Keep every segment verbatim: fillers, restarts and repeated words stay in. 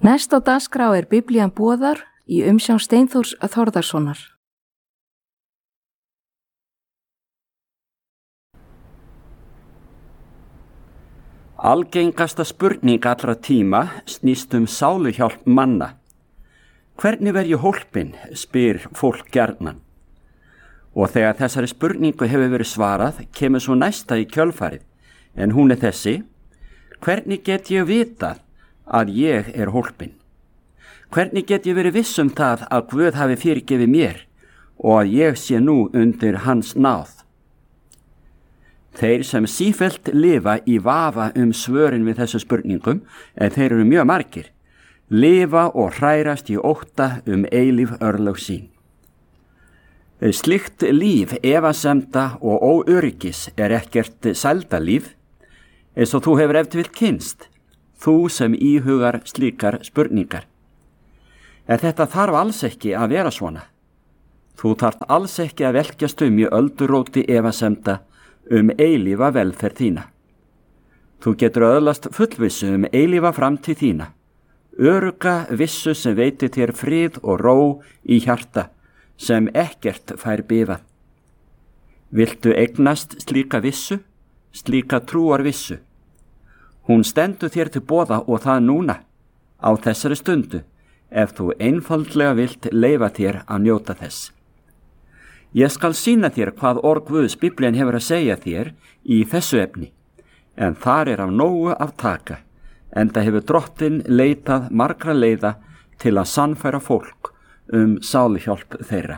Næst á dagskrá er Biblían boðar í umsjón Steinþórs Þórðarsonar. Algengasta spurning allra tíma snýst um sáluhjálp manna. Hvernig verð ég hólpinn, spyr fólk gjarnan. Og þegar þessari spurningu hefur verið svarað, kemur svo næsta í kjölfarið, en hún er þessi: hvernig get ég vitað að ég er hólpinn? Hvernig get ég verið viss um það að Guð hafi fyrirgefið mér og að ég sé nú undir hans náð? Þeir sem sífellt lifa í vafa um svörin við þessu spurningum, en þeir eru mjög margir, lifa og hrærast í ótta um eilíf örlög sín. Slíkt líf efasemda og óöryggis er ekkert sældalíf, eins og þú hefur ef til vill kynnst, þú sem íhugar slíkar spurningar. En þetta þarf alls ekki að vera svona. Þú þarf alls ekki að velkjast um í ölduróti efasemda um eilífa velferð þína. Þú getur öðlast fullvissu um eilífa framtíð þína, örugga vissu sem veitir þér frið og ró í hjarta, sem ekkert fær bifað. Viltu eignast slíka vissu, slíka trúarvissu? Hún stendur þér til boða og það núna, á þessari stundu, ef þú einfaldlega vilt leyfa þér að njóta þess. Ég skal sýna þér hvað orð Guðs Biblían hefur að segja þér í þessu efni, en þar er af nógu að taka, enda hefur Drottinn leitað margra leiða til að sannfæra fólk um sáluhjálp þeirra.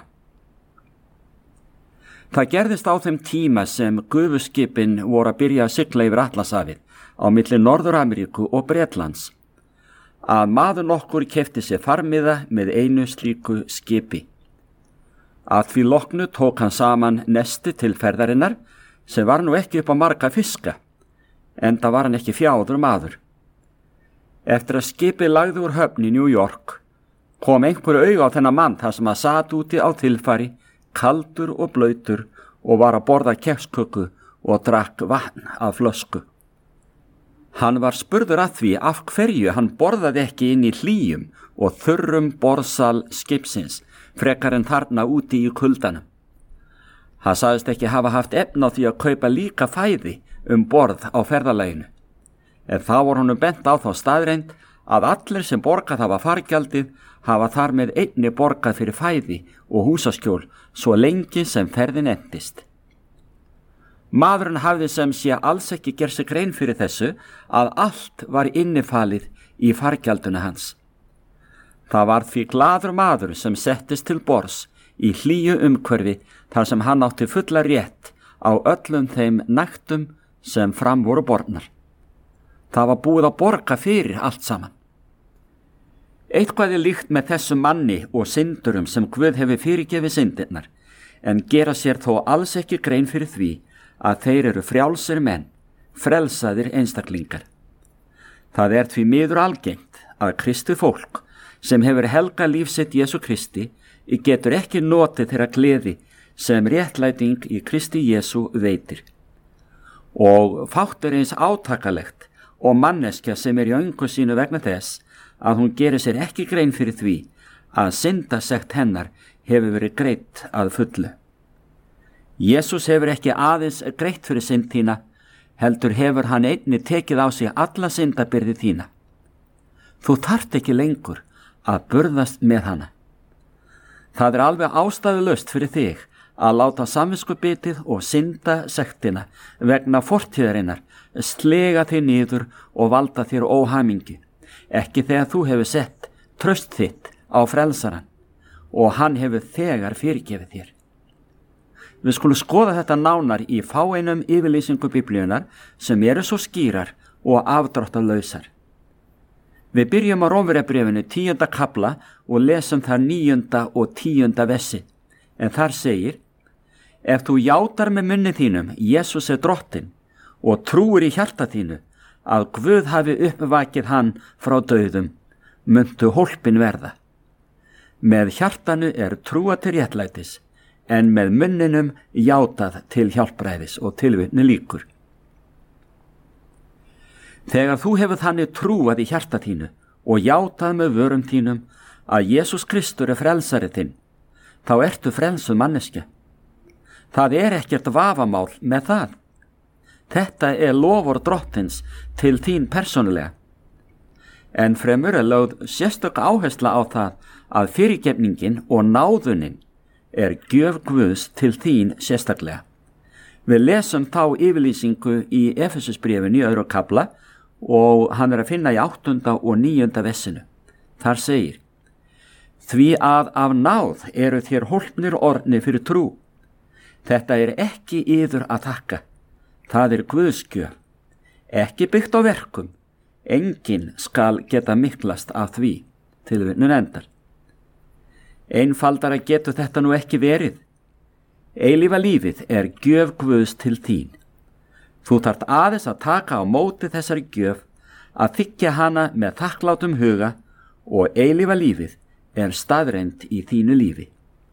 Það gerðist á þeim tíma sem gufuskipin voru að byrja að sigla yfir Atlantshafið á milli Norður-Ameríku og Bretlands, að maður nokkur keypti sér farmiða með einu slíku skipi. Að því loknu tók hann saman nesti til ferðarinnar, sem var nú ekki upp á marga fiska, enda var hann ekki fjáður maður. Eftir að skipið lagði úr höfn í New York, kom einhverju auga á þennan mann þar sem að sat úti á tilfari, kaldur og blautur, og var að borða kexköku og drakk vatn af flösku. Hann var spurður að því af hverju hann borðaði ekki inn í hlýjum og þurrum borðsal skipsins, frekar en þarna úti í kuldanum. Hann sagðist ekki hafa haft efni á því að kaupa líka fæði um borð á ferðalaginu, en þá var honum bent á þá staðreind að allir sem borgað hafa fargjaldið hafa þar með einni borgað fyrir fæði og húsaskjól svo lengi sem ferðin endist. Maðurinn hafði sem sé alls ekki gerð sig grein fyrir þessu að allt var innifalið í fargjalduna hans. Það var því glaður maður sem settist til borðs í hlýju umhverfi þar sem hann átti fulla rétt á öllum þeim nægtum sem fram voru borðnar. Það var búið að borga fyrir allt saman. Eitthvað er líkt með þessum manni og syndurum sem Guð hefur fyrirgefið syndirnar, en gera sér þó alls ekki grein fyrir því að þeir eru frjálsir menn, frelsaðir einstaklingar. Það er því miður algengt að kristið fólk sem hefur helgað líf sitt Jesú Kristi getur ekki notið þeirra gleði sem réttlæting í Kristi Jesú veitir. Og fátt er eins átakalegt og manneskja sem er í öngu sínu vegna þess að hún gerir sér ekki grein fyrir því að syndasekt hennar hefur verið greitt að fullu. Jesús hefur ekki aðeins greitt fyrir synd þína, heldur hefur hann einnig tekið á sig alla syndabyrði þína. Þú þarft ekki lengur að burðast með hana. Það er alveg ástæðulaust fyrir þig að láta samviskubitið og syndasektina vegna fortíðarinnar slega þig niður og valda þér óhamingi, ekki þegar þú hefur sett traust þitt á frelsaran og hann hefur þegar fyrirgefið þér. Við skulum skoða þetta nánar í fáeinum yfirlýsingu Biblíunar sem eru svo skýrar og afdráttarlausar. Við byrjum á Rómverjabréfinu tíunda kafla og lesum þar níunda og tíunda versi, en þar segir: Ef þú játar með munni þínum Jesús er Drottinn og trúir í hjarta þínu að Guð hafi uppvakið hann frá dauðum, muntu hólpin verða. Með hjartanu er trúa til réttlætis, en með munninum játað til hjálpræðis, og tilvitni lýkur. Þegar þú hefur þannig trúað í hjarta þínu og játað með vörum þínum að Jesús Kristur er frelsari þinn, þá ertu frelsuð manneskja. Það er ekkert vafamál með það. Þetta er lofur Drottins til þín persónulega. En fremur er lögð sérstök áhersla á það að fyrirgefningin og náðunin er gjöf Guðs til þín sérstaklega. Við lesum þá yfirlýsingu í Efesusbréfinu í öðru kafla og hann er að finna í áttunda og níunda vessinu. Þar segir: Því að af náð eru þér hólpnir orðnir fyrir trú. Þetta er ekki yður að þakka. Það er Guðs gjöf. Ekki byggt á verkum. Enginn skal geta miklast af því. Tilvitnun endar. Einfaldara getur þetta nú ekki verið. Eilífa lífið er gjöf Guðs til þín. Þú þarft aðeins að taka á móti þessari gjöf, að þiggja hana með þakklátum huga og eilífa lífið er staðreind í þínu lífi.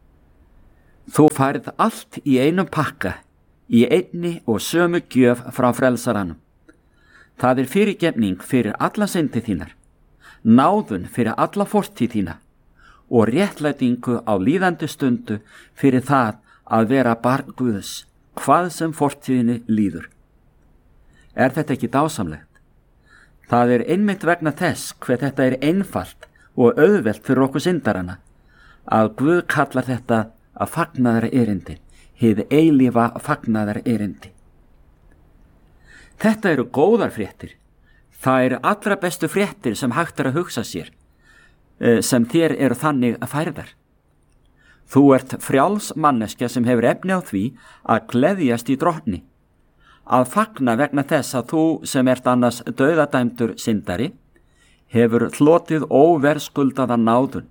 Þú færð allt í einum pakka, í einni og sömu gjöf frá frelsaranum. Það er fyrirgefning fyrir alla syndi þínar, náðun fyrir alla fortíð þína og réttlætingu á líðandi stundu fyrir það að vera barn Guðs, hvað sem fortíðinni líður. Er þetta ekki dásamlegt? Það er einmitt vegna þess hver þetta er einfalt og auðvelt fyrir okkur syndarana, að Guð kallar þetta að fagnaðar erindi, hið eilífa fagnaðar erindi. Þetta eru góðar fréttir. Það eru allra bestu fréttir sem hægt er að hugsa sér, sem þér eru þannig að færðar. Þú ert frjáls manneskja sem hefur efni á því að gleðjast í Drottni, að fagna vegna þess að þú sem ert annars dauðadæmdur syndari, hefur hlotið óverðskuldaða náðun.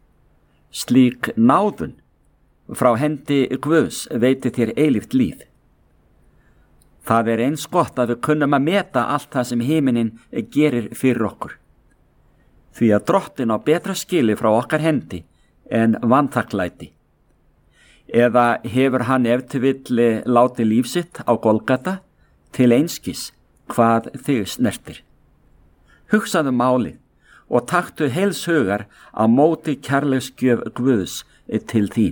Slík náðun frá hendi Guðs veitir þér eilíft líf. Það er eins gott að við kunnum að meta allt það sem himinin gerir fyrir okkur. Því að Drottinn á betra skili frá okkar hendi en vanþakklæti. Eða hefur hann ef til vill látið líf sitt á Golgata til einskis hvað þig snertir. Hugsaðu málið og taktu heils hugar á móti kærleiksgjöf Guðs til þín.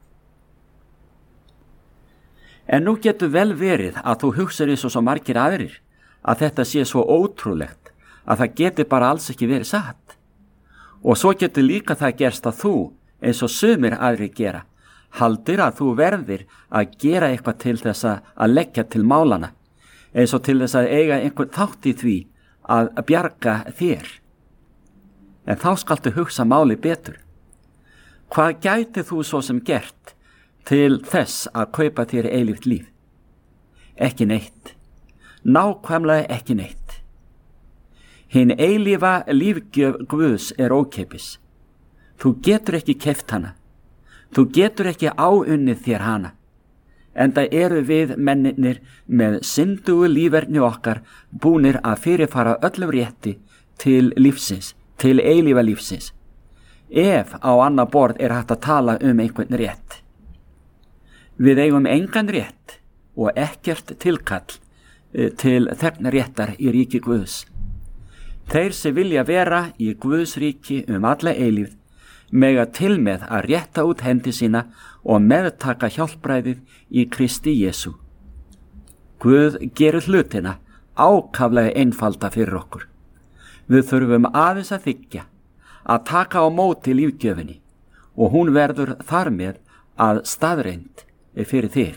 En nú getur vel verið að þú hugsar eins og svo margir aðrir að þetta sé svo ótrúlegt að það geti bara alls ekki verið satt. Og svo getur líka það gerst að þú, eins og sumir aðrir gera, haldir að þú verðir að gera eitthvað til þess að leggja til málana, eins og til þess að eiga einhvern þátt í því að bjarga þér. En þá skaltu hugsa máli betur. Hvað gæti þú svo sem gert til þess að kaupa þér eilíft líf? Ekki neitt. Nákvæmlega ekki neitt. Hinn eilífa lífgjöf Guðs er ókeypis. Þú getur ekki keypt hana. Þú getur ekki áunnið þér hana. Enda eru við mennirnir með syndugu líferni okkar búnir að fyrirfara öllum rétti til lífsins, til eilífa lífsins. Ef á annað borð er hægt að tala um einhvern rétt. Við eigum engan rétt og ekkert tilkall til þegna réttar í ríki Guðs. Þeir sem vilja vera í Guðs ríki um alla eilífð mega til með að rétta út hendi sína og meðtaka hjálpræðið í Kristi Jesú. Guð gerir hlutina ákaflega einfalda fyrir okkur. Við þurfum aðeins að þiggja, að taka á móti lífgjöfinni og hún verður þar með að staðreind fyrir þig.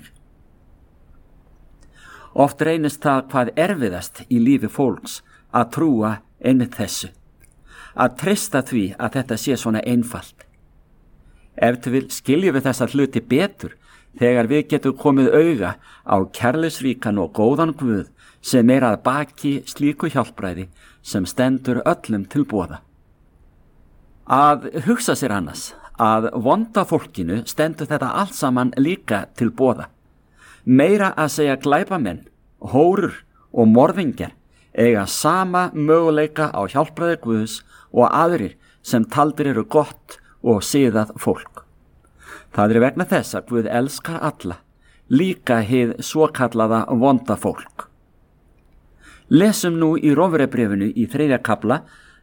Oft reynist það hvað erfiðast í lífi fólks að trúa einmitt þessu, að treysta því að þetta sé svona einfalt. Ef til vil skiljum við þessa hluti betur þegar við getum komið auga á kærleiksríkan og góðan Guð sem er að baki slíku hjálpræði sem stendur öllum til boða. Að hugsa sér annars að vonda fólkinu stendur þetta allt saman líka til boða. Meira að segja glæpamenn, hórur og morðingjar eiga sama möguleika á hjálpræði Guðs og aðrir sem taldir eru gott og siðað fólk. Það er vegna þess að Guð elskar alla, líka hið svokallaða vonda fólk. Lesum nú í Rómverjabréfinu í þriðja kafla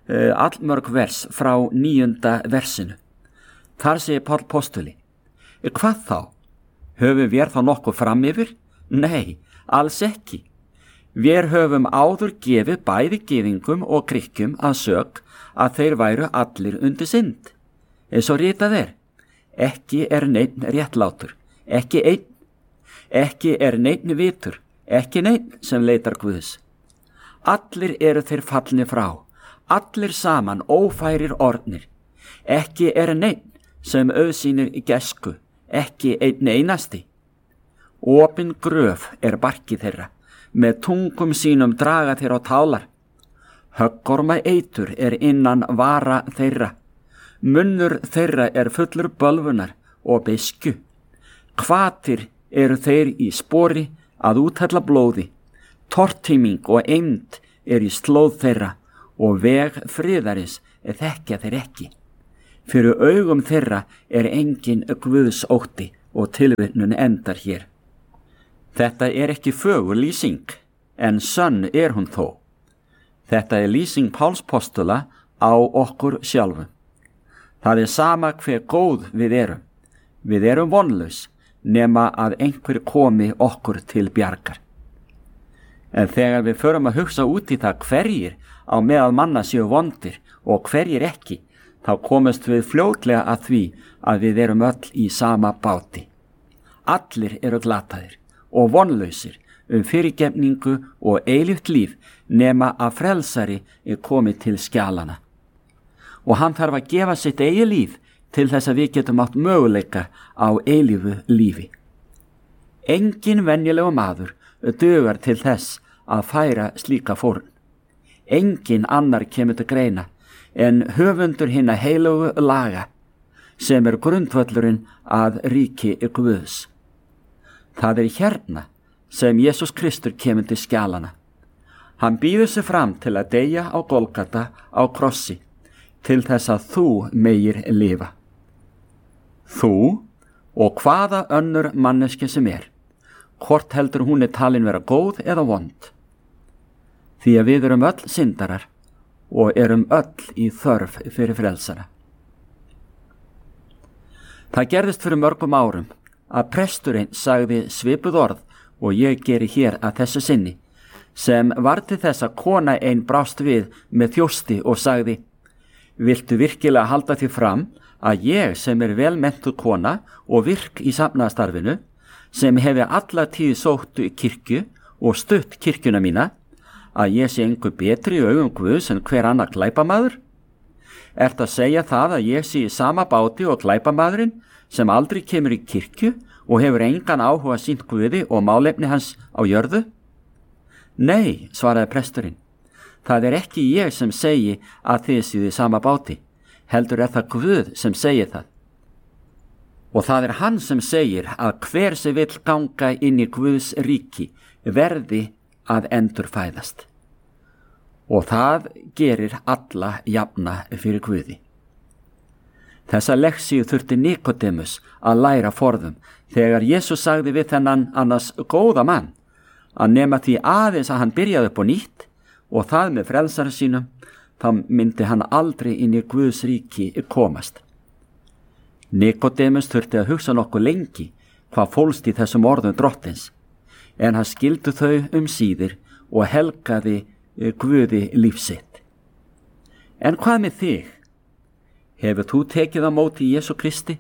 uh, allmörg vers frá níunda versinu. Þar segir Páll postuli: Hvað þá? Höfum við þá nokkuð fram yfir? Nei, alls ekki. Við höfum áður gefið bæði gyðingum og Grikkjum að sök að þeir væru allir undir synd. Eins og ritað er: Ekki er neinn réttlátur, ekki einn, ekki er neinn vitur, ekki neinn sem leitar Guðs. Allir eru þeir fallni frá, allir saman ófærir orðnir. Ekki er neinn sem auðsýnir gæsku, ekki einn einasti. Opin gröf er barkið þeirra, með tungum sínum draga þeir á tálar. Höggorma eitur er innan vara þeirra. Munnur þeirra er fullur bölvunar og beiskju. Hvatir eru þeir í spori að úthella blóði. Tortíming og eymd er í slóð þeirra og veg friðaris þekkja þeir ekki. Fyrir augum þeirra er engin Guðs ótti og tilvitnun endar hér. Þetta er ekki fögur lýsing, en sönn er hún þó. Þetta er lýsing Páls postula á okkur sjálfum. Það er sama hver góð við erum. Við erum vonlaus, nema að einhver komi okkur til bjargar. En þegar við förum að hugsa út í það hverjir á meðal manna séu vondir og hverjir ekki, þá komast við fljótlega að því að við erum öll í sama báti. Allir eru glataðir og vonlausir um fyrirgefningu og eilíft líf, nema að frelsari er komið til skjalana. Og hann þarf að gefa sitt eigi líf til þess að við getum átt möguleika á eilífu lífi. Engin venjulegu maður dugar til þess að færa slíka fórn. Engin annar kemur til greina en höfundur hinna heilögu laga, sem er grundvöllurinn að ríki Guðs. Það er hérna sem Jesús Kristur kemur til skjalana. Hann býður sig fram til að deyja á Golgata á krossi, til þess að þú megir lifa. Þú og hvaða önnur manneski sem er, hvort heldur hún er talin vera góð eða vond. Því að við erum öll syndarar og erum öll í þörf fyrir frelsara. Það gerðist fyrir mörgum árum að presturinn sagði svipuð orð og ég geri hér að þessu sinni, sem var til þess að kona ein brást við með þjósti og sagði: Viltu virkilega halda því fram að ég sem er vel menntuð kona og virk í safnaðarstarfinu, sem hefi alla tíð sótt kirkju og stutt kirkjuna mína, að ég sé engu betri í augum Guðs en hver annar glæpamaður? Ertu að segja það að ég sé í sama báti og glæpamaðurinn sem aldrei kemur í kirkju og hefur engan áhuga sýnt Guði og málefni hans á jörðu? Nei, svaraði presturinn. Það er ekki ég sem segi að þið séu í sama báti, heldur er það Guð sem segir það. Og það er hann sem segir að hver sem vill ganga inn í Guðs ríki verði að endurfæðast. Og það gerir alla jafna fyrir Guði. Þessa leksíu þurfti Nikodemus að læra forðum þegar Jesús sagði við þennan annars góða mann að nema því aðeins að hann byrjaði upp á nýtt og það með frelsara sínum, þá myndi hann aldrei inn í Guðs ríki komast. Nikodemus þurfti að hugsa nokkuð lengi hvað fólst í þessum orðum drottins, en hann skildu þau um síðir og helgaði Guði lífsitt. En hvað með þig? Hefur þú tekið á móti Jesú Kristi?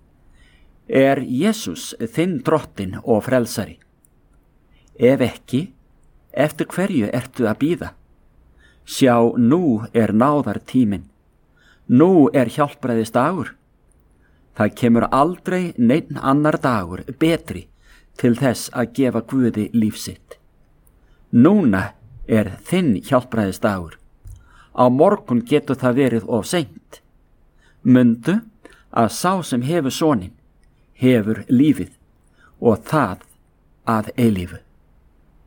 Er Jesús þinn drottin og frelsari? Ef ekki, eftir hverju ertu að bíða? Sjá, nú er náðar tíminn. Nú er hjálpræðis dagur. Það kemur aldrei neinn annar dagur betri til þess að gefa Guði lífsitt. Núna er þinn hjálpræðis dagur. Á morgun getur það verið of seint. Mundu að sá sem hefur soninn hefur lífið og það að eilífu.